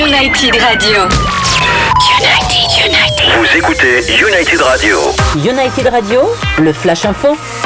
United Radio. United. Vous écoutez United Radio. United Radio, le Flash Info.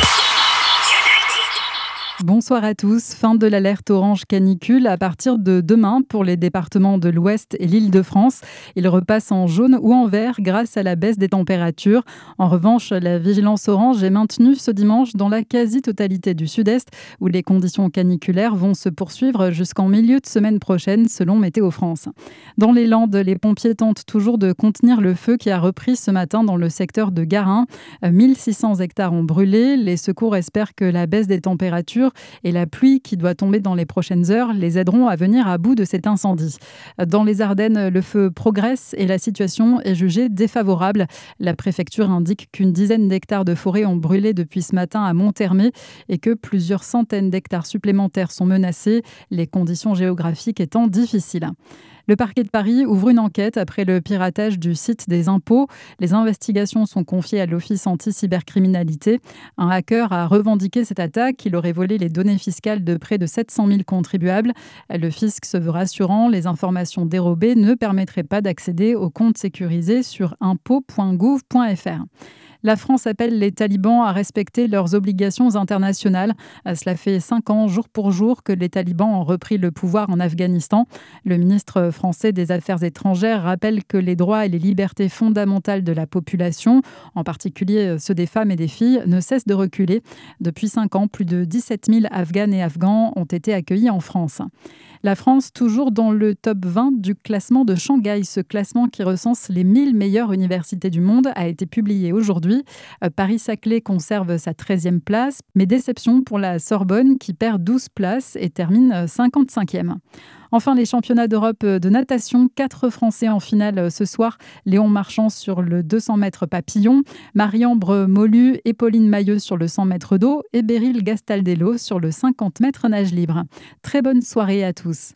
Bonsoir à tous. Fin de l'alerte orange canicule à partir de demain pour les départements de l'Ouest et l'Île-de-France. Il repasse en jaune ou en vert grâce à la baisse des températures. En revanche, la vigilance orange est maintenue ce dimanche dans la quasi-totalité du Sud-Est où les conditions caniculaires vont se poursuivre jusqu'en milieu de semaine prochaine selon Météo France. Dans les Landes, les pompiers tentent toujours de contenir le feu qui a repris ce matin dans le secteur de Garin. 1600 hectares ont brûlé. Les secours espèrent que la baisse des températures et la pluie qui doit tomber dans les prochaines heures les aideront à venir à bout de cet incendie. Dans les Ardennes, le feu progresse et la situation est jugée défavorable. La préfecture indique qu'une dizaine d'hectares de forêt ont brûlé depuis ce matin à Monthermé et que plusieurs centaines d'hectares supplémentaires sont menacés, les conditions géographiques étant difficiles. Le parquet de Paris ouvre une enquête après le piratage du site des impôts. Les investigations sont confiées à l'Office anti-cybercriminalité. Un hacker a revendiqué cette attaque. Il aurait volé les données fiscales de près de 700 000 contribuables. Le fisc se veut rassurant. Les informations dérobées ne permettraient pas d'accéder aux comptes sécurisés sur impôts.gouv.fr. La France appelle les talibans à respecter leurs obligations internationales. Cela fait 5 ans, jour pour jour, que les talibans ont repris le pouvoir en Afghanistan. Le ministre français des Affaires étrangères rappelle que les droits et les libertés fondamentales de la population, en particulier ceux des femmes et des filles, ne cessent de reculer. Depuis 5 ans, plus de 17 000 Afghanes et Afghans ont été accueillis en France. La France, toujours dans le top 20 du classement de Shanghai. Ce classement qui recense les 1000 meilleures universités du monde a été publié aujourd'hui. Paris-Saclay conserve sa 13e place, mais déception pour la Sorbonne qui perd 12 places et termine 55e. Enfin, les championnats d'Europe de natation. 4 Français en finale ce soir. Léon Marchand sur le 200 mètres papillon, Marie-Ambre Molu et Pauline Mailleux sur le 100 mètres d'eau et Beryl Gastaldello sur le 50 mètres nage libre. Très bonne soirée à tous.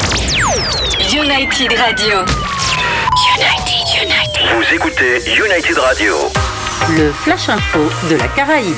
United Radio. United. Vous écoutez United Radio. Le Flash Info de la Caraïbe.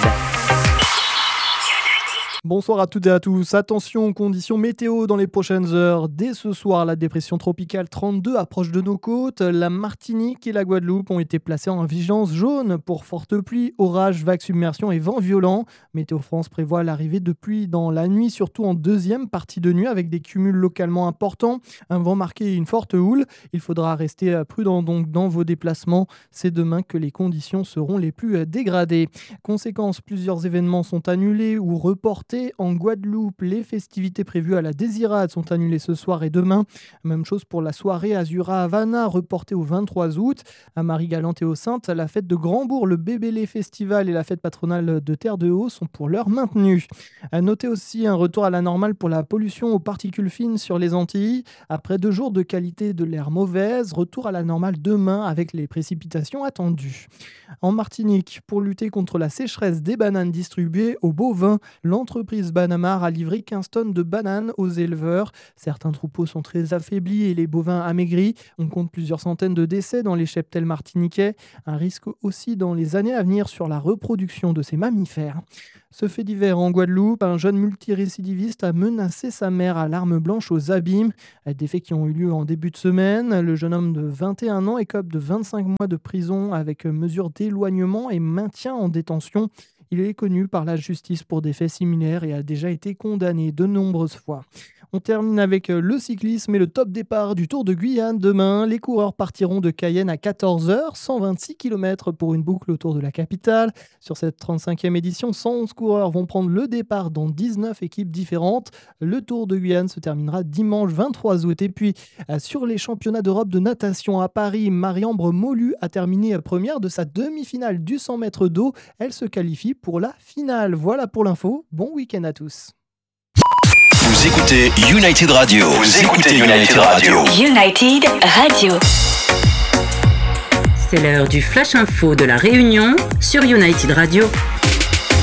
Bonsoir à toutes et à tous. Attention aux conditions météo dans les prochaines heures. Dès ce soir, la dépression tropicale 32 approche de nos côtes. La Martinique et la Guadeloupe ont été placées en vigilance jaune pour fortes pluies, orages, vagues, submersions et vents violents. Météo France prévoit l'arrivée de pluie dans la nuit, surtout en deuxième partie de nuit, avec des cumuls localement importants. Un vent marqué et une forte houle. Il faudra rester prudent donc dans vos déplacements. C'est demain que les conditions seront les plus dégradées. Conséquence, plusieurs événements sont annulés ou reportés. En Guadeloupe, les festivités prévues à la Désirade sont annulées ce soir et demain. Même chose pour la soirée Azura Havana, reportée au 23 août. À Marie-Galante et aux Saintes, la fête de Grandbourg, le Bébélé Festival et la fête patronale de Terre-de-Haut sont pour l'heure maintenues. À noter aussi un retour à la normale pour la pollution aux particules fines sur les Antilles. Après 2 jours de qualité de l'air mauvaise, retour à la normale demain avec les précipitations attendues. En Martinique, pour lutter contre la sécheresse des bananes distribuées aux bovins, l'entreprise Banamar a livré 15 tonnes de bananes aux éleveurs. Certains troupeaux sont très affaiblis et les bovins amaigris. On compte plusieurs centaines de décès dans les cheptels martiniquais. Un risque aussi dans les années à venir sur la reproduction de ces mammifères. Ce fait divers en Guadeloupe, un jeune multirécidiviste a menacé sa mère à l'arme blanche aux abîmes. Des faits qui ont eu lieu en début de semaine. Le jeune homme de 21 ans écope de 25 mois de prison avec mesure d'éloignement et maintien en détention. Il est connu par la justice pour des faits similaires et a déjà été condamné de nombreuses fois. On termine avec le cyclisme et le top départ du Tour de Guyane. Demain, les coureurs partiront de Cayenne à 14h, 126 km pour une boucle autour de la capitale. Sur cette 35e édition, 111 coureurs vont prendre le départ dans 19 équipes différentes. Le Tour de Guyane se terminera dimanche 23 août. Et puis, sur les championnats d'Europe de natation à Paris, Marie-Ambre Molu a terminé première de sa demi-finale du 100 mètres d'eau. Elle se qualifie pour la finale. Voilà pour l'info. Bon week-end à tous. Vous écoutez United Radio. Vous écoutez United Radio. United Radio. C'est l'heure du Flash Info de la Réunion sur United Radio.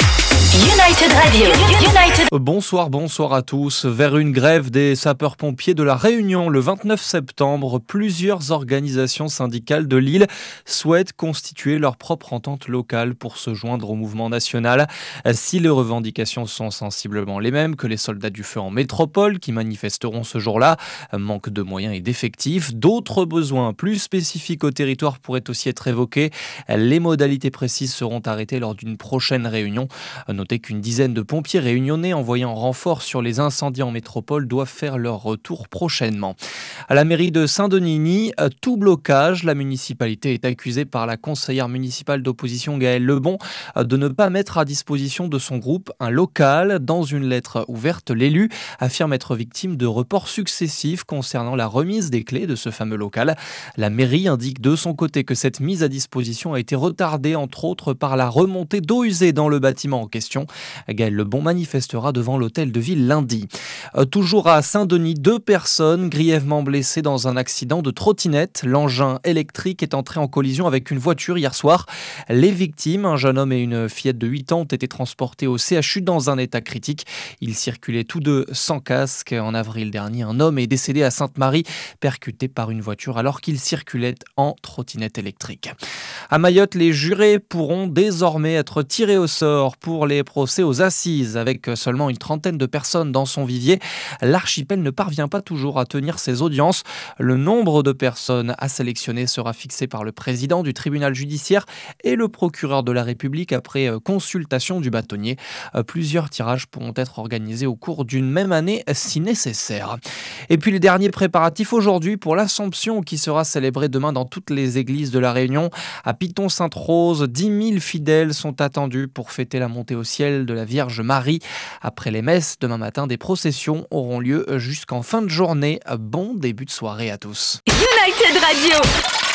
United Radio. United. Bonsoir à tous. Vers une grève des sapeurs-pompiers de la Réunion le 29 septembre, plusieurs organisations syndicales de l'île souhaitent constituer leur propre entente locale pour se joindre au mouvement national. Si les revendications sont sensiblement les mêmes que les soldats du feu en métropole qui manifesteront ce jour-là, manque de moyens et d'effectifs, d'autres besoins plus spécifiques au territoire pourraient aussi être évoqués. Les modalités précises seront arrêtées lors d'une prochaine réunion. Notez qu'une dizaine de pompiers réunionnais envoyés en renfort sur les incendies en métropole doivent faire leur retour prochainement. À la mairie de Saint-Denis, tout blocage. La municipalité est accusée par la conseillère municipale d'opposition Gaëlle Lebon de ne pas mettre à disposition de son groupe un local. Dans une lettre ouverte, l'élu affirme être victime de reports successifs concernant la remise des clés de ce fameux local. La mairie indique de son côté que cette mise à disposition a été retardée entre autres par la remontée d'eau usée dans le bâtiment en question. Gaëlle Lebon manifestera devant l'hôtel de ville lundi. Toujours à Saint-Denis, 2 personnes grièvement blessées dans un accident de trottinette. L'engin électrique est entré en collision avec une voiture hier soir. Les victimes, un jeune homme et une fillette de 8 ans, ont été transportés au CHU dans un état critique. Ils circulaient tous deux sans casque. En avril dernier, un homme est décédé à Sainte-Marie, percuté par une voiture alors qu'il circulait en trottinette électrique. À Mayotte, les jurés pourront désormais être tirés au sort pour les procès aux assises. Avec seulement une trentaine de personnes dans son vivier, l'archipel ne parvient pas toujours à tenir ses audiences. Le nombre de personnes à sélectionner sera fixé par le président du tribunal judiciaire et le procureur de la République après consultation du bâtonnier. Plusieurs tirages pourront être organisés au cours d'une même année si nécessaire. Et puis les derniers préparatifs aujourd'hui pour l'Assomption qui sera célébrée demain dans toutes les églises de la Réunion. À Piton-Sainte-Rose, 10 000 fidèles sont attendus pour fêter la montée au ciel de la Vierge Marie. Après les messes, demain matin, des processions auront lieu jusqu'en fin de journée. Bon début de soirée à tous. United Radio.